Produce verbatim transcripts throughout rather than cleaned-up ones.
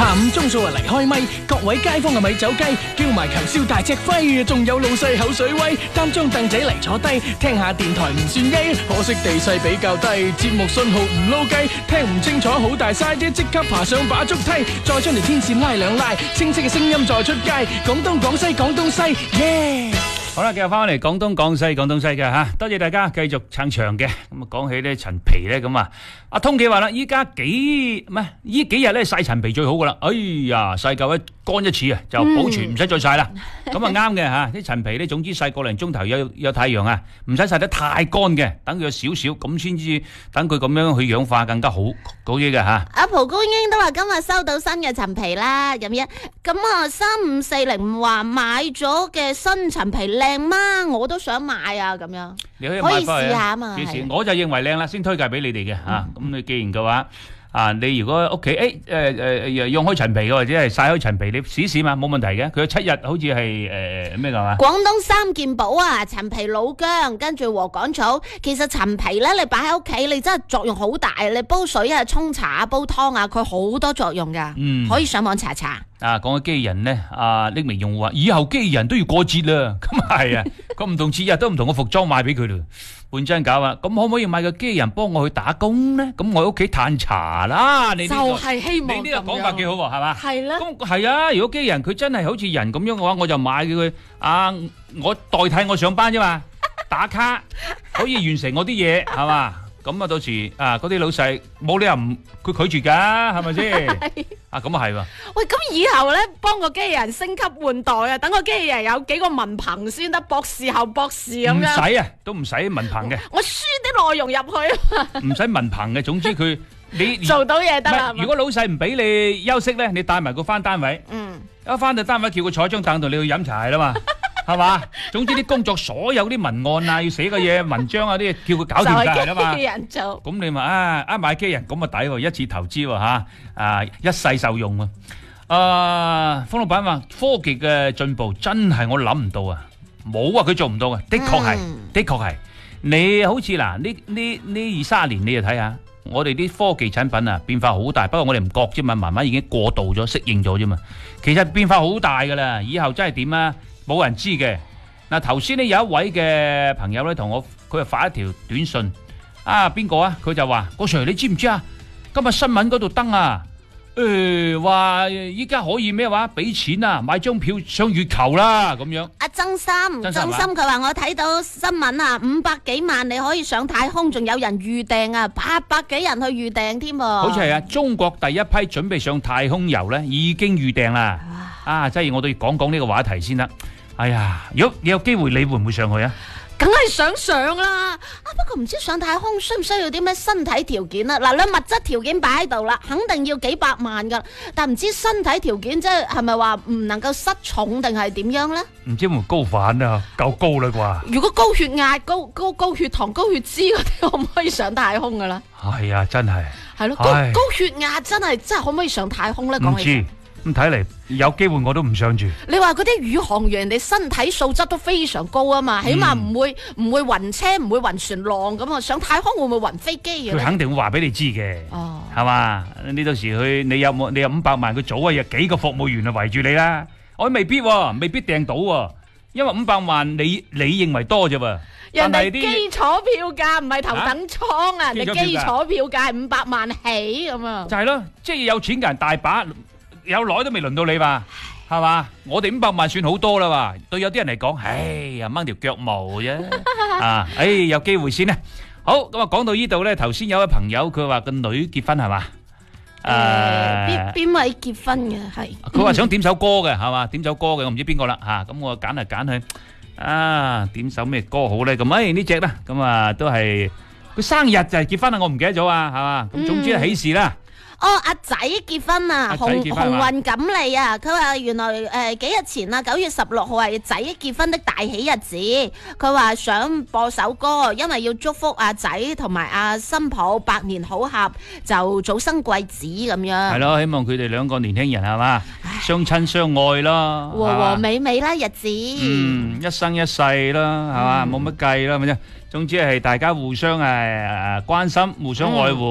下午鐘數啊嚟開咪，各位街坊嘅咪走雞，叫埋強少大隻輝，仲有老細口水威，擔張凳仔嚟坐低，聽下電台唔算曳，可惜地勢比較低，節目信號唔撈雞，聽唔清楚好大嘥啫，即刻爬上把竹梯，再將條天線拉兩拉，清晰嘅聲音再出街，廣東廣西廣東西，耶！ 好啦，繼續翻嚟廣東廣西廣東西嘅吓，多謝大家繼續撐場嘅。咁啊，講起咧陳皮咧，咁啊，阿通記話啦，依家幾唔係呢幾日咧曬陳皮最好噶啦。哎呀，曬夠一乾一次啊，就保存唔使再曬啦。咁啊啱嘅吓，啲陳皮咧，總之曬個零鐘頭有有太陽啊，唔使曬得太乾嘅，等佢有少少，咁先至等佢咁樣去氧化更加好嗰啲嘅吓。 阿蒲公英都話今日收到新嘅陳皮啦，咁樣咁啊三五四零話買咗嘅新陳皮靚嗎？我都想買啊，咁樣你可以可以試下啊嘛。 我就認為靚啦，先推介俾你哋嘅吓。咁你既然嘅話。啊！你如果屋企誒誒誒用開陳皮嘅或者係曬開陳皮，你試試嘛，冇問題嘅。佢有七日好似係誒咩㗎嘛？ 廣東三件寶啊，陳皮、老薑，跟住禾稈草。其實陳皮咧，你擺喺屋企，你真係作用好大。你煲水啊、沖茶啊、煲湯啊，佢好多作用㗎。嗯，可以上網查查。啊， 講起機器人咧，阿匿名用戶話：以後機器人都要過節啦。咁啊係啊，佢唔同節日都唔同嘅服裝買俾佢啦。半真搞啊！咁可唔可以買個機器人幫我去打工咧？咁我喺屋企嘆茶啦。你呢個就係希望咁樣。 你呢個講法幾好喎，係嘛？ 係啦。 咁係啊！如果機器人佢真係好似人咁樣嘅話，我就買佢啊！我代替我上班啫嘛，打卡可以完成我啲嘢，係嘛？咁啊，到時啊，嗰啲老細冇理由唔佢拒絕㗎，係咪先？啊，咁啊係喎。 喂，咁以後咧，幫個機器人升級換代啊，等個機器人有幾個文憑先得，博士後博士咁樣。 唔使啊，都唔使文憑嘅。 我輸啲內容入去啊嘛。 唔使文憑嘅，總之佢你做到嘢得啦。 如果老細唔俾你休息咧，你帶埋佢翻單位。嗯。一翻到單位叫佢坐張凳度，你去飲茶係啦嘛。係嘛？總之啲工作所有啲文案啊，要寫嘅嘢、文章啊啲，叫佢搞掂晒啦嘛。就係機器人做。咁你咪啊啊買機器人咁啊抵喎，一次投資喎嚇，啊一世受用喎。啊，方老闆話科技嘅進步真係我諗唔到啊，冇啊佢做唔到啊，的確係，的確係。你好似嗱呢呢呢二三年你就睇下，我哋啲科技產品啊變化好大，不過我哋唔覺啫嘛，慢慢已經過渡咗、適應咗啫嘛。其實變化好大㗎啦，以後真係點啊？冇人知嘅。嗱，頭先呢有一位嘅朋友咧同我，佢就發一條短信啊，邊個啊？佢就話：個 Sir 你知唔知啊？今日新聞嗰度登啊，誒話依家可以咩話？俾錢啊，買張票上月球啦咁樣。 阿曾心，曾心佢話我睇到新聞啊，五百幾萬你可以上太空，仲有人預訂啊，八百幾人去預訂添喎。 好似係啊，中國第一批準備上太空遊咧已經預訂啦。啊，即係我都要講講呢個話題先得。哎呀，如果你有機會，你會唔會上去啊？ 梗係想上啦！啊，不過唔知上太空需唔需要啲咩身體條件啊？嗱，你物質條件擺喺度啦，肯定要幾百萬噶，但唔知身體條件即係係咪話唔能夠失重定係點樣咧？ 唔知會唔會高反啊？夠高啦啩？ 如果高血壓、高高高血糖、高血脂嗰啲，可唔可以上太空噶啦？ 係啊，真係。 係咯，高高血壓真係真係可唔可以上太空咧？講起。 咁睇嚟有機會我都唔上住。 你話嗰啲宇航員，人哋身體素質都非常高啊嘛，起碼唔會唔會暈車，唔會暈船浪咁啊。上太空會唔會暈飛機嘅？ 佢肯定會話俾你知嘅，哦，係嘛？你到時去，你有冇你有五百萬，佢早一日幾個服務員啊圍住你啦。我未必喎，未必訂到喎，因為五百萬你你認為多啫喎。 人哋基礎票價唔係頭等艙啊，人哋基礎票價係五百萬起咁啊。 就係咯，即係有錢嘅人大把。有耐都未輪到你吧，係嘛？我哋五百萬算好多啦嘛，對有啲人嚟講，唉呀掹條腳毛啫，啊，唉有機會先啦。好，咁啊講到呢度咧，頭先有位朋友佢話個女結婚係嘛？ 誒，邊邊位結婚嘅係？ 佢話想點首歌嘅係嘛？點首歌嘅我唔知邊個啦吓，咁我揀嚟揀去，啊點首咩歌好咧？咁誒呢隻啦，咁啊都係佢生日就係結婚啦，我唔記得咗啊，係嘛？咁總之係喜事啦。 哦，阿仔結婚啊，鴻鴻運錦鯉啊，佢話原來誒、呃、幾日前啊，九月十六號係仔結婚的大喜日子，佢話想播首歌，因為要祝福阿仔同埋阿新抱百年好合，就早生貴子咁樣。係咯， 希望佢哋兩個年輕人係嘛，相親相愛咯， 和和美美啦日子。 嗯，一生一世啦，係嘛，冇乜計啦，咪啫。總之係大家互相誒誒關心，互相愛護。嗯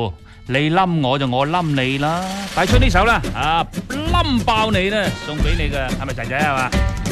你冧我就我冧你啦，帶出呢首啦，啊冧爆你啦，送俾你嘅係咪仔仔係嘛？